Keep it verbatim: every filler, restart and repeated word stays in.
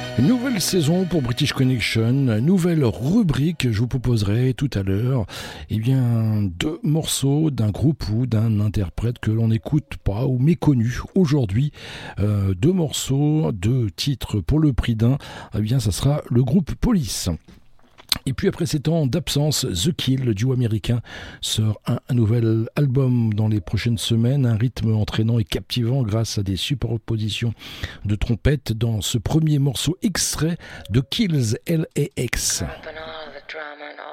Nouvelle saison pour British Connection, nouvelle rubrique, je vous proposerai tout à l'heure eh bien, deux morceaux d'un groupe ou d'un interprète que l'on n'écoute pas ou méconnu aujourd'hui. Euh, deux morceaux, deux titres pour le prix d'un, eh bien ça sera le groupe Police. Et puis après ces temps d'absence, The Kill, le duo américain, sort un, un nouvel album dans les prochaines semaines, un rythme entraînant et captivant grâce à des superpositions de trompettes dans ce premier morceau extrait de Kills L A X.